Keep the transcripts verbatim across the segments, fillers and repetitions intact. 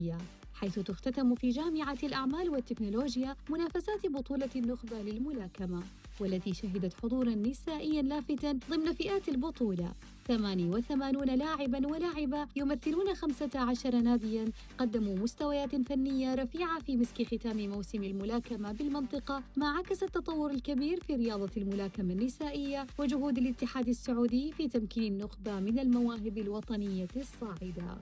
حيث تختتم في جامعة الأعمال والتكنولوجيا منافسات بطولة النخبة للملاكمة، والتي شهدت حضوراً نسائياً لافتاً ضمن فئات البطولة. ثمانية وثمانين لاعباً ولاعبة يمثلون خمسة عشر نادياً قدموا مستويات فنية رفيعة في مسك ختام موسم الملاكمة بالمنطقة، ما عكس التطور الكبير في رياضة الملاكمة النسائية وجهود الاتحاد السعودي في تمكين النخبة من المواهب الوطنية الصاعدة.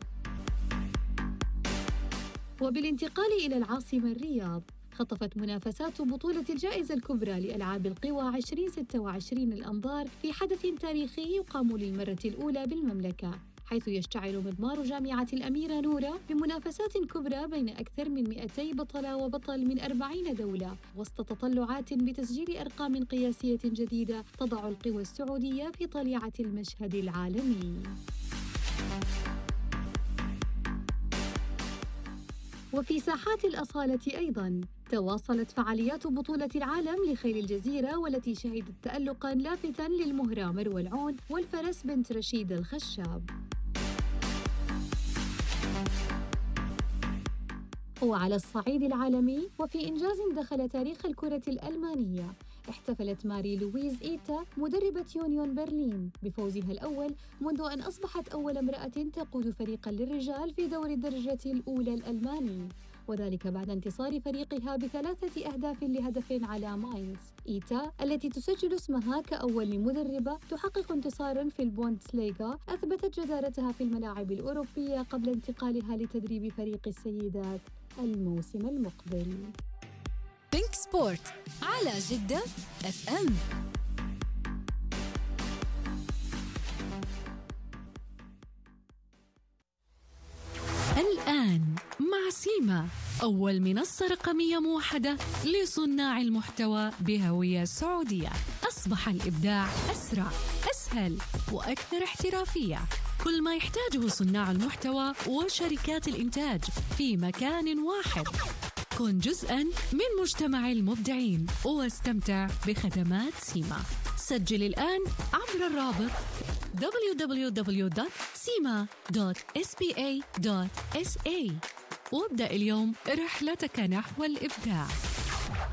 وبالانتقال إلى العاصمة الرياض، خطفت منافسات بطولة الجائزة الكبرى لألعاب القوى عشرين ستة وعشرين الأنظار في حدث تاريخي يقام للمرة الأولى بالمملكة، حيث يشتعل مضمار جامعة الأميرة نورة بمنافسات كبرى بين أكثر من مئتي بطلة وبطل من أربعين دولة، وسط تطلعات بتسجيل أرقام قياسية جديدة تضع القوى السعودية في طليعة المشهد العالمي. وفي ساحات الأصالة أيضاً، تواصلت فعاليات بطولة العالم لخيل الجزيرة، والتي شهدت تألقاً لافتاً للمهرة مروى العون والفرس بنت رشيد الخشاب. وعلى الصعيد العالمي، وفي إنجاز دخل تاريخ الكرة الألمانية، احتفلت ماري لويز إيتا مدربة يونيون برلين بفوزها الأول منذ أن أصبحت أول امرأة تقود فريقاً للرجال في دوري الدرجة الأولى الألماني، وذلك بعد انتصار فريقها بثلاثة أهداف لهدف على ماينز. إيتا التي تسجل اسمها كأول مدربة تحقق انتصاراً في البوندسليغا، أثبتت جدارتها في الملاعب الأوروبية قبل انتقالها لتدريب فريق السيدات الموسم المقبل. بينك سبورت على جدة اف ام. الآن مع سيما، أول منصة رقمية موحدة لصناع المحتوى بهوية سعودية. أصبح الإبداع أسرع، أسهل وأكثر احترافية. كل ما يحتاجه صناع المحتوى وشركات الإنتاج في مكان واحد. كن جزءاً من مجتمع المبدعين واستمتع بخدمات سيما. سجل الآن عبر الرابط دبليو دبليو دبليو دوت سيما دوت إس بي إيه دوت إس إيه وابدأ اليوم رحلتك نحو الإبداع.